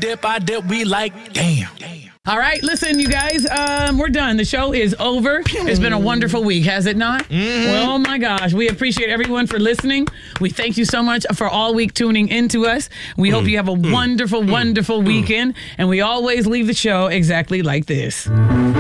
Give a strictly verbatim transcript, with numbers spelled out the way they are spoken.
dip, I dip, we like, damn. All right, listen, you guys, um, we're done. The show is over. It's been a wonderful week, has it not? Mm-hmm. Well, oh my gosh, we appreciate everyone for listening. We thank you so much for all week tuning into us. We mm. hope you have a mm. wonderful, wonderful mm. weekend, and we always leave the show exactly like this.